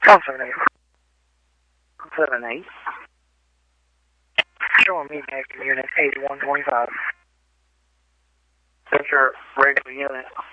778. 78. Showing me active unit 8125. That's your regular unit.